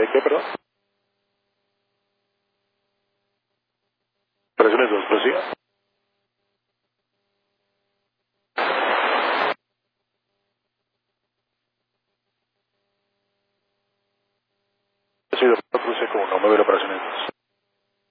¿De qué, perdón? Operaciones 2, prosiga. Sí, cruce con 1, 9 operaciones 2.